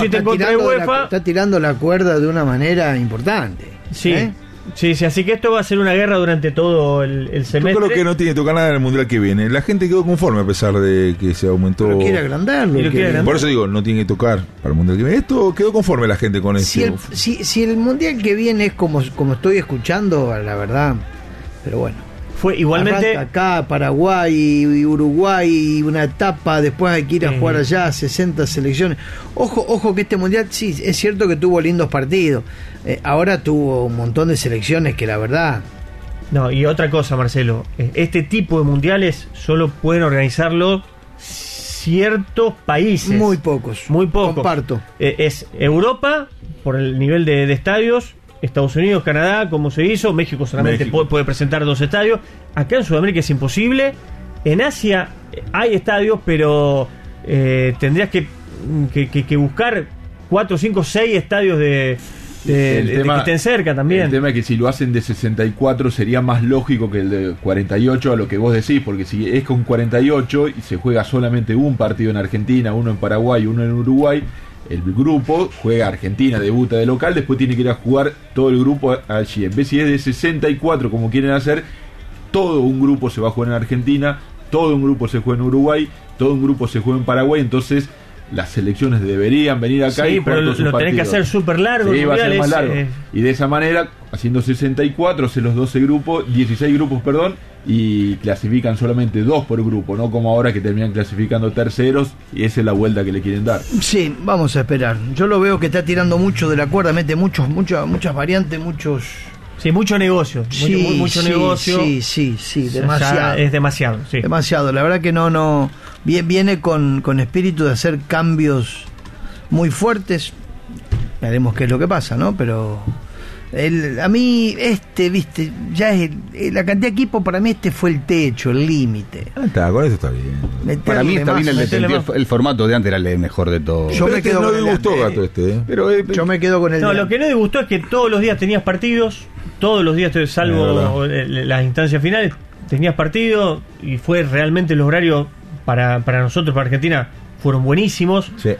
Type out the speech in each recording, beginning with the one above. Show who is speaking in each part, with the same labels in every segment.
Speaker 1: discute en contra de UEFA.
Speaker 2: Está tirando la cuerda de una manera importante.
Speaker 1: Sí. Sí, así que esto va a ser una guerra durante todo el semestre.
Speaker 3: Yo creo que no tiene que tocar nada en el Mundial que viene. La gente quedó conforme a pesar de que se aumentó.
Speaker 2: Pero quiere agrandarlo.
Speaker 3: Por eso digo, no tiene que tocar para el Mundial que viene. Esto quedó conforme la gente con esto.
Speaker 2: Si el Mundial que viene es como estoy escuchando, la verdad, pero bueno.
Speaker 1: Fue igualmente
Speaker 2: acá Paraguay y Uruguay, una etapa, después hay que ir a jugar allá, 60 selecciones. Ojo que este mundial sí es cierto que tuvo lindos partidos. Ahora tuvo un montón de selecciones que la verdad.
Speaker 1: No, y otra cosa, Marcelo, este tipo de mundiales solo pueden organizarlo ciertos países.
Speaker 2: Muy pocos. Comparto.
Speaker 1: Es Europa por el nivel de estadios. Estados Unidos, Canadá, como se hizo. México solamente puede presentar 2 estadios. Acá en Sudamérica es imposible. En Asia hay estadios, pero tendrías que buscar 4, 5, 6 estadios de que estén cerca también.
Speaker 4: El tema es que si lo hacen de 64 sería más lógico que el de 48, a lo que vos decís, porque si es con 48 y se juega solamente un partido en Argentina, uno en Paraguay, uno en Uruguay, el grupo juega Argentina, debuta de local, después tiene que ir a jugar todo el grupo allí. En vez si es de 64 como quieren hacer, todo un grupo se va a jugar en Argentina, todo un grupo se juega en Uruguay, todo un grupo se juega en Paraguay, entonces las selecciones deberían venir acá y
Speaker 1: pero lo tenés que hacer súper largo.
Speaker 4: Sí, va a ser más largo. Y de esa manera, haciendo 64, hace los 16 grupos, y clasifican solamente 2 por grupo, no como ahora que terminan clasificando terceros, y esa es la vuelta que le quieren dar.
Speaker 2: Sí, vamos a esperar. Yo lo veo que está tirando mucho de la cuerda, mete muchas variantes, muchos...
Speaker 1: Sí, mucho negocio. Mucho negocio.
Speaker 2: Sí, demasiado.
Speaker 1: Es demasiado, sí.
Speaker 2: Demasiado. La verdad que no viene con espíritu de hacer cambios muy fuertes. Veremos qué es lo que pasa, ¿no? Pero a mí viste, ya es la cantidad de equipo, para mí fue el techo, el límite.
Speaker 3: Con eso está bien.
Speaker 5: Para mí está bien el formato de antes, era el mejor de todo.
Speaker 3: Yo me quedo no disgustó Gato
Speaker 2: pero yo me quedo con el.
Speaker 1: No, lo que no disgustó es que todos los días tenías partidos, todos los días, salvo las instancias finales, tenías partidos, y fue realmente los horarios para nosotros, para Argentina, fueron buenísimos.
Speaker 3: Sí.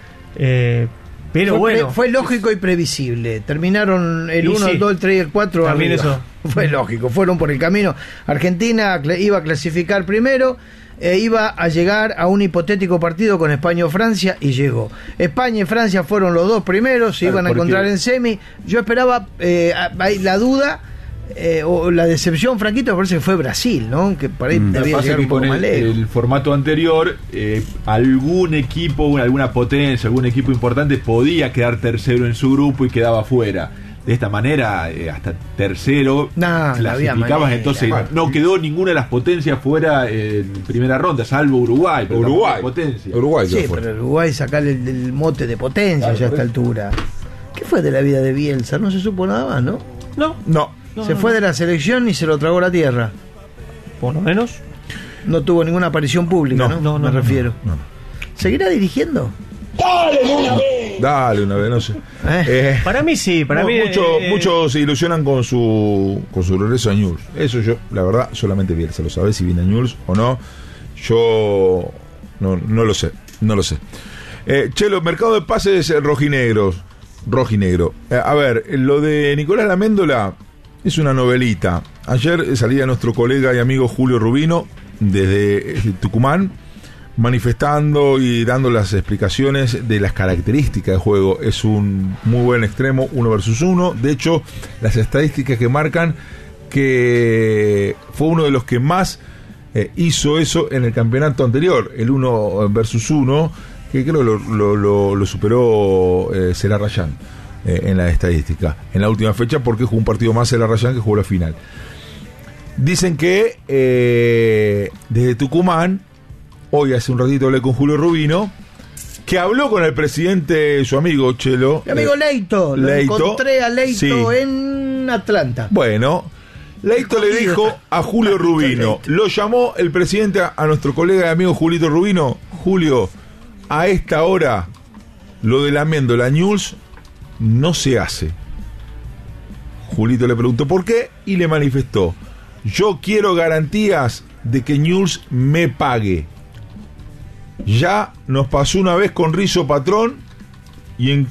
Speaker 1: Pero
Speaker 2: fue lógico y previsible. Terminaron el 1, el 2, el 3 y el 4
Speaker 1: también
Speaker 2: arriba. Eso fue lógico, fueron por el camino. Argentina iba a clasificar primero, iba a llegar a un hipotético partido con España o Francia, y llegó. España y Francia fueron los 2 primeros, se iban a encontrar en semi. Yo esperaba la duda o la decepción, Franquito, me parece que fue Brasil, ¿no? Que por ahí debía llegar un poco más lejos.
Speaker 4: El formato anterior, algún equipo, alguna potencia, algún equipo importante podía quedar tercero en su grupo y quedaba fuera. De esta manera, hasta tercero clasificabas, entonces no quedó ninguna de las potencias fuera en primera ronda, salvo Uruguay. Pero
Speaker 3: Uruguay
Speaker 2: sí, pero Uruguay sacarle el mote de potencia ya a esta altura. ¿Qué fue de la vida de Bielsa? No se supo nada más, ¿no?
Speaker 1: No.
Speaker 2: Se fue de la selección y se lo tragó la tierra.
Speaker 1: Por lo menos.
Speaker 2: No tuvo ninguna aparición pública, ¿no? Me refiero.
Speaker 3: No.
Speaker 2: ¿Seguirá dirigiendo?
Speaker 3: Dale una vez, no sé.
Speaker 1: Para mí sí,
Speaker 3: muchos se ilusionan con su regreso a Newell's. Eso yo, la verdad, solamente Bielsa lo sabe si viene a Newell's o no. Yo no lo sé. Chelo, mercado de pases rojinegro. A ver, lo de Nicolás Laméndola es una novelita. Ayer salía nuestro colega y amigo Julio Rubino desde Tucumán, manifestando y dando las explicaciones de las características del juego. Es un muy buen extremo, 1 versus 1. De hecho, las estadísticas que marcan que fue uno de los que más hizo eso en el campeonato anterior, el 1 versus 1, que creo lo superó Celarrayán en la estadística en la última fecha, porque jugó un partido más Celarrayán que jugó la final. Dicen que desde Tucumán, hoy hace un ratito hablé con Julio Rubino, que habló con el presidente, su amigo Chelo.
Speaker 2: Mi amigo Leito. Lo encontré a Leito en Atlanta.
Speaker 3: Bueno, Leito le dijo a Julio Rubino, lo llamó el presidente a nuestro colega y amigo Julito Rubino: Julio, a esta hora lo de la Amendola Newell's no se hace. Julito le preguntó por qué y le manifestó: yo quiero garantías de que Newell's me pague. Ya nos pasó una vez con Rizzo Patrón y en